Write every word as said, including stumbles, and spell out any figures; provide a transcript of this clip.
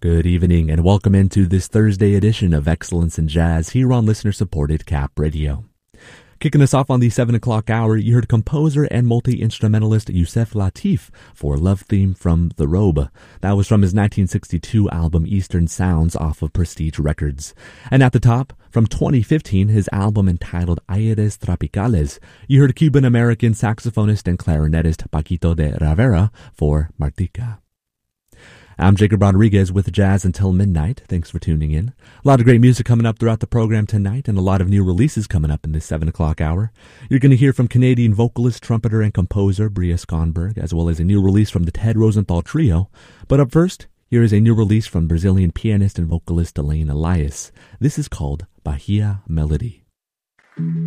Good evening and welcome into this Thursday edition of Excellence in Jazz here on listener-supported Cap Radio. Kicking us off on the seven o'clock hour, you heard composer and multi-instrumentalist Yusef Lateef for Love Theme from The Robe. That was from his nineteen sixty-two album Eastern Sounds off of Prestige Records. And at the top, from twenty fifteen, his album entitled Aires Tropicales, you heard Cuban-American saxophonist and clarinetist Paquito de Rivera for Martica. I'm Jacob Rodriguez with Jazz Until Midnight. Thanks for tuning in. A lot of great music coming up throughout the program tonight and a lot of new releases coming up in this seven o'clock hour. You're going to hear from Canadian vocalist, trumpeter, and composer Bria Skonberg, as well as a new release from the Ted Rosenthal Trio. But up first, here is a new release from Brazilian pianist and vocalist Elaine Elias. This is called Bahia Melody.